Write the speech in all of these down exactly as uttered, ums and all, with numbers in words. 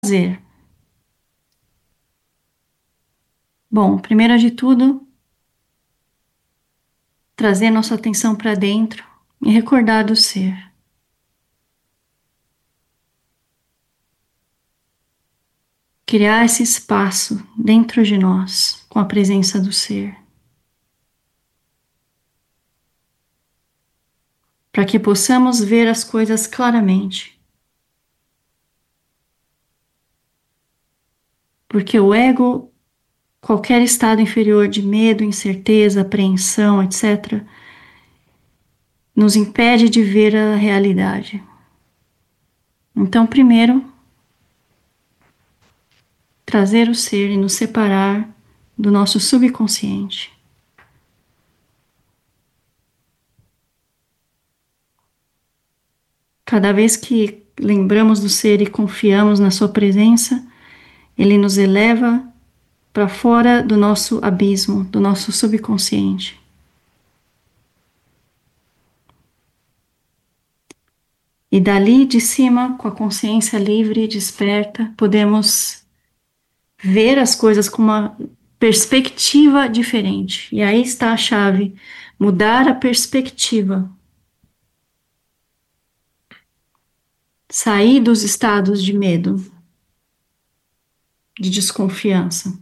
fazer? Bom, primeiro de tudo, trazer nossa atenção para dentro e recordar do ser. Criar esse espaço dentro de nós com a presença do ser. Para que possamos ver as coisas claramente. Porque o ego, qualquer estado inferior de medo, incerteza, apreensão, etcétera, nos impede de ver a realidade. Então, primeiro, trazer o ser e nos separar do nosso subconsciente. Cada vez que lembramos do ser e confiamos na sua presença, ele nos eleva para fora do nosso abismo, do nosso subconsciente. E dali de cima, com a consciência livre e desperta, podemos ver as coisas com uma perspectiva diferente. E aí está a chave: mudar a perspectiva. Sair dos estados de medo, de desconfiança.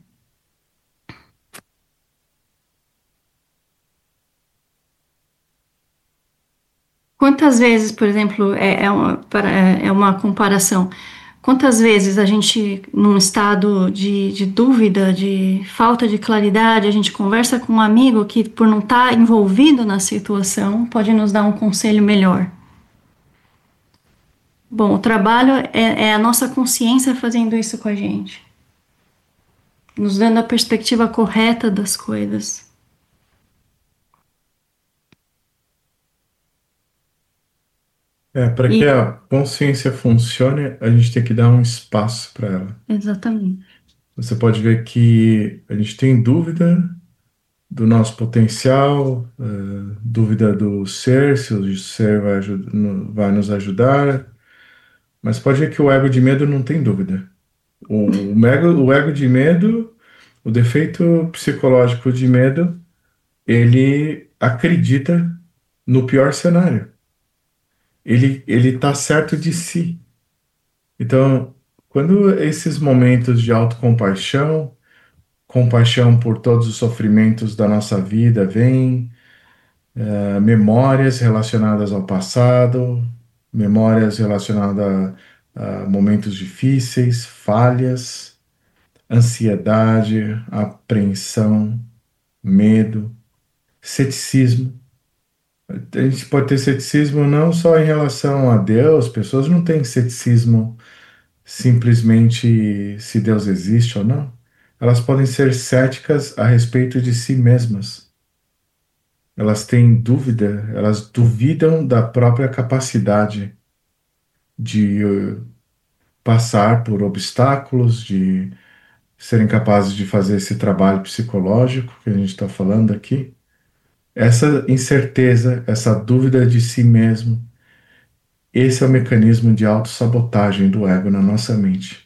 Quantas vezes, por exemplo, é, é, uma, é uma comparação, quantas vezes a gente, num estado de, de dúvida, de falta de claridade, a gente conversa com um amigo que, por não estar envolvido na situação, pode nos dar um conselho melhor. Bom, o trabalho é, é a nossa consciência fazendo isso com a gente, nos dando a perspectiva correta das coisas. É, para que E, a consciência funcione, a gente tem que dar um espaço para ela. exatamente. Você pode ver que a gente tem dúvida do nosso potencial, eh, dúvida do ser, se o ser vai, aju- no- vai nos ajudar, mas pode ver que o ego de medo não tem dúvida. O, o ego, o ego de medo, o defeito psicológico de medo, ele acredita no pior cenário. Ele, ele está certo de si. Então, quando esses momentos de autocompaixão, compaixão por todos os sofrimentos da nossa vida vêm, eh, memórias relacionadas ao passado, memórias relacionadas a, a momentos difíceis, falhas, ansiedade, apreensão, medo, ceticismo. A gente pode ter ceticismo não só em relação a Deus, pessoas não têm ceticismo simplesmente se Deus existe ou não. Elas podem ser céticas a respeito de si mesmas. Elas têm dúvida, elas duvidam da própria capacidade de eh, passar por obstáculos, de serem capazes de fazer esse trabalho psicológico que a gente está falando aqui. Essa incerteza, essa dúvida de si mesmo, esse é o mecanismo de autossabotagem do ego na nossa mente.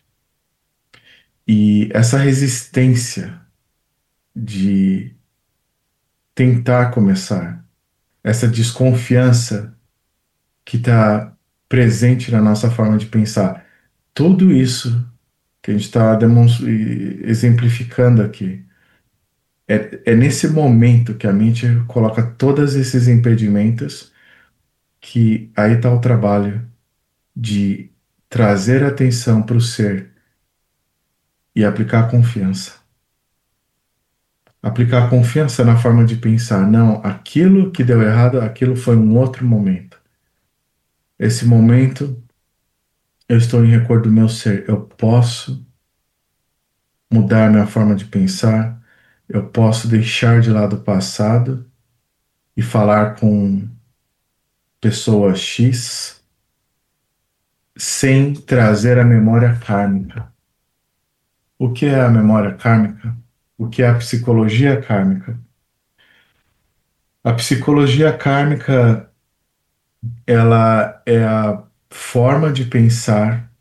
E essa resistência de tentar começar, essa desconfiança que está presente na nossa forma de pensar, tudo isso que a gente está exemplificando aqui, é, é nesse momento que a mente coloca todos esses impedimentos que aí está o trabalho de trazer atenção para o ser e aplicar confiança. Aplicar confiança na forma de pensar, não, aquilo que deu errado, aquilo foi um outro momento. Esse momento, eu estou em recordo do meu ser. Eu posso mudar minha forma de pensar, eu posso deixar de lado o passado e falar com pessoa X sem trazer a memória kármica. O que é a memória kármica? O que é a psicologia kármica? A psicologia kármica, ela é a forma de pensar